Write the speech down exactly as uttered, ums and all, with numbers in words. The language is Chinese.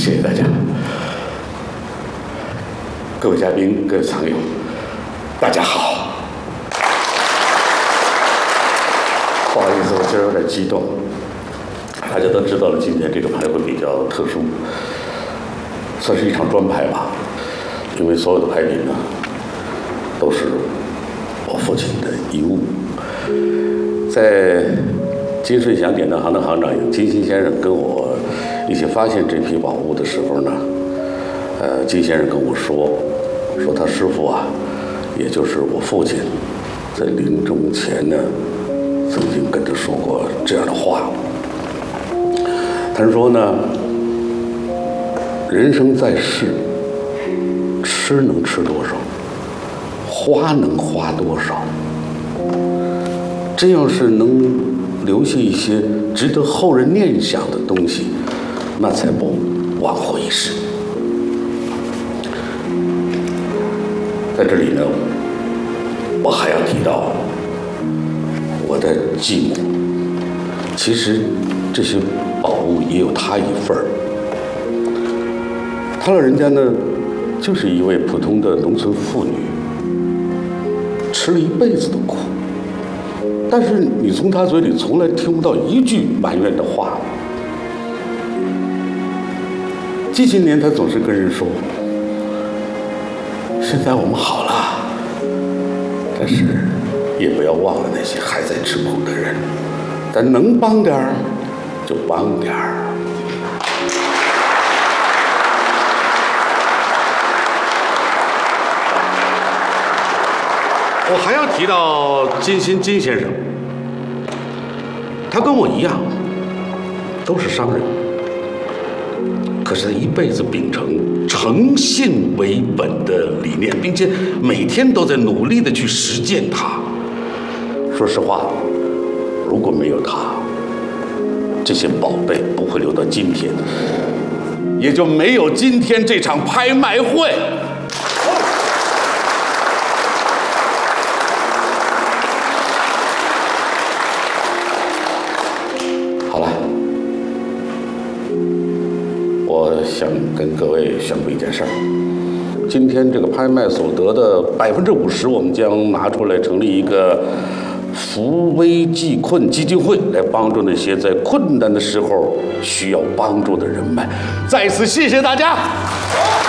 谢谢大家，各位嘉宾、各位藏友，大家好。不好意思，我今儿有点激动。大家都知道了，今天这个牌会比较特殊，算是一场专牌吧，因为所有的牌品呢，都是我父亲的遗物。在金顺祥典当行的行长金鑫先生跟我一起发现这批宝物的时候呢，呃，金先生跟我说，说他师父啊，也就是我父亲，在临终前呢，曾经跟他说过这样的话。他说呢，人生在世，吃能吃多少，花能花多少，真要是能留下一些值得后人念想的东西，那才不枉活一世。在这里呢，我还要提到我的继母，其实这些宝物也有她一份儿。她老人家呢，就是一位普通的农村妇女，吃了一辈子的苦，但是你从她嘴里从来听不到一句埋怨的话。这些年，她总是跟人说：“现在我们好了，但是也不要忘了那些还在吃苦的人，咱能帮点儿就帮点儿。”我还要提到金鑫金先生，他跟我一样，都是商人，可是他一辈子秉承诚信为本的理念，并且每天都在努力的去实践它。说实话，如果没有他，这些宝贝不会留到今天，也就没有今天这场拍卖会。好了，我想跟各位宣布一件事儿。今天这个拍卖所得的百分之五十，我们将拿出来成立一个扶危济困基金会，来帮助那些在困难的时候需要帮助的人们。再次谢谢大家。